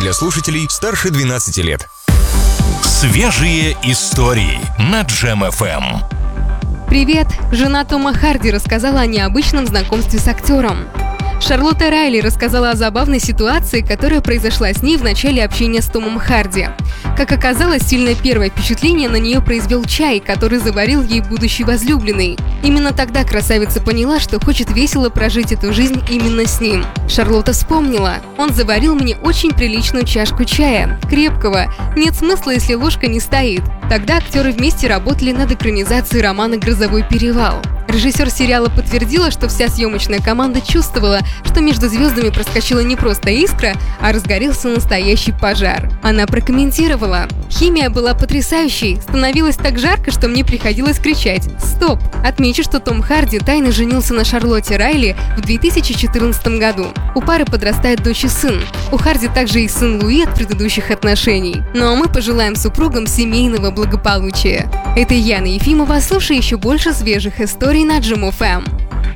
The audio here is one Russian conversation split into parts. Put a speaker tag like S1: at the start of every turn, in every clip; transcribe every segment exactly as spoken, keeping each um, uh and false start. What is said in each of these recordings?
S1: для слушателей старше двенадцати лет.
S2: Свежие истории на Джем эф эм.
S3: Привет! Жена Тома Харди рассказала о необычном знакомстве с актером. Шарлотта Райли рассказала о забавной ситуации, которая произошла с ней в начале общения с Томом Харди. Как оказалось, сильное первое впечатление на нее произвел чай, который заварил ей будущий возлюбленный. Именно тогда красавица поняла, что хочет весело прожить эту жизнь именно с ним. Шарлотта вспомнила: «Он заварил мне очень приличную чашку чая, крепкого. Нет смысла, если ложка не стоит». Тогда актеры вместе работали над экранизацией романа «Грозовой перевал». Режиссер сериала подтвердила, что вся съемочная команда чувствовала, что между звездами проскочила не просто искра, а разгорелся настоящий пожар. Она прокомментировала: «Химия была потрясающей, становилось так жарко, что мне приходилось кричать «Стоп!». Отмечу, что Том Харди тайно женился на Шарлотте Райли в две тысячи четырнадцатом году. У пары подрастает дочь и сын. У Харди также и сын Луи от предыдущих отношений. Ну а мы пожелаем супругам семейного благополучия. Это Яна Ефимова. Слушай еще больше свежих историй на Джем эф эм.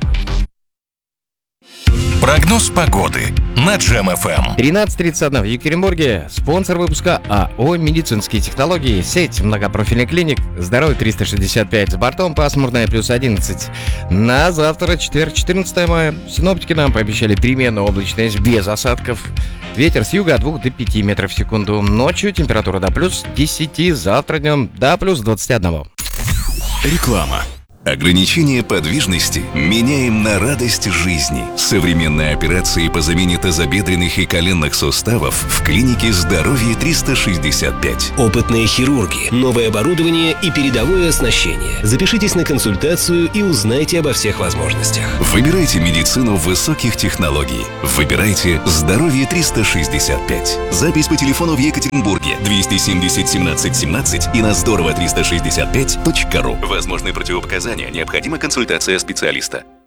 S2: Прогноз погоды на Джем эф эм.
S4: тринадцать тридцать один в Екатеринбурге. Спонсор выпуска АО «Медицинские технологии». Сеть многопрофильных клиник. Здоровье триста шестьдесят пять. С бортом пасмурная плюс одиннадцать. На завтра, четверг, четырнадцатое мая. Синоптики нам пообещали переменную облачность без осадков. Ветер с юга от двух до пяти метров в секунду. Ночью температура до плюс десяти. Завтра днем до плюс двадцати одного.
S2: Реклама.
S5: Ограничение подвижности меняем на радость жизни. Современные операции по замене тазобедренных и коленных суставов в клинике «Здоровье триста шестьдесят пять».
S6: Опытные хирурги, новое оборудование и передовое оснащение. Запишитесь на консультацию и узнайте обо всех возможностях.
S5: Выбирайте медицину высоких технологий. Выбирайте «Здоровье триста шестьдесят пять». Запись по телефону в Екатеринбурге двести семьдесят семнадцать семнадцать и на здорово триста шестьдесят пять точка ру. Возможны противопоказания. Необходима консультация специалиста.